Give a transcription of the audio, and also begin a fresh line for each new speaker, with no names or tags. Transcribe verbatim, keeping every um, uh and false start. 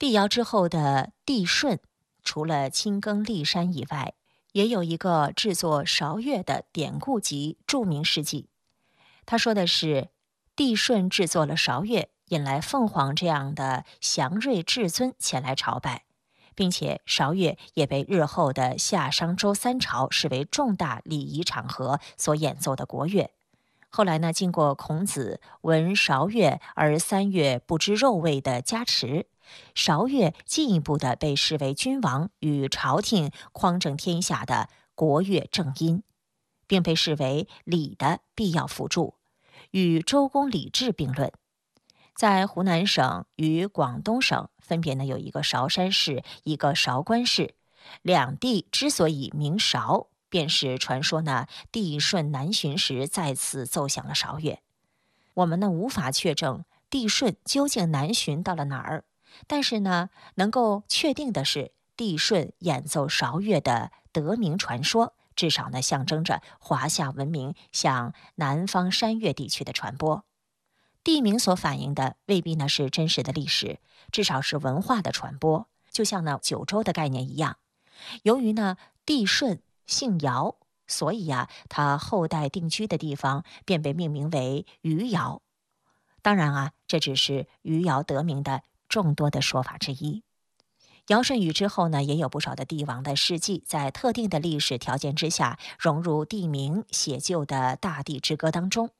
帝尧之后的帝舜，除了亲耕骊山以外，也有一个制作韶乐的典故集著名事迹。他说的是，帝舜制作了韶乐，引来凤凰这样的祥瑞至尊前来朝拜，并且韶乐也被日后的夏商周三朝视为重大礼仪场合所演奏的国乐。后来呢，经过孔子闻韶乐而三乐不知肉味的加持，韶乐进一步的被视为君王与朝廷匡正天下的国乐正音，并被视为礼的必要辅助，与周公礼制并论。在湖南省与广东省分别呢有一个韶山市，一个韶关市，两地之所以名韶，便是传说呢，帝舜南巡时在此奏响了韶乐。我们呢无法确证帝舜究竟南巡到了哪儿，但是呢，能够确定的是，帝舜演奏韶乐的得名传说，至少呢象征着华夏文明向南方山岳地区的传播。地名所反映的未必呢是真实的历史，至少是文化的传播，就像呢九州的概念一样。由于呢帝舜姓尧，所以呀、啊，他后代定居的地方便被命名为余姚。当然啊，这只是余姚得名的众多的说法之一。尧舜禹之后呢，也有不少的帝王的事迹，在特定的历史条件之下，融入地名写就的大地之歌当中。